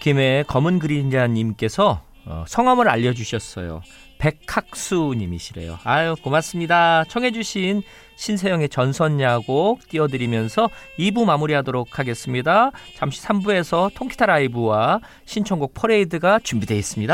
김해 검은 그림자님께서 성함을 알려주셨어요. 백학수님이시래요. 아유, 고맙습니다. 청해주신 신세영의 전선야곡 띄워드리면서 2부 마무리하도록 하겠습니다. 잠시 3부에서 통기타 라이브와 신청곡 퍼레이드가 준비되어 있습니다.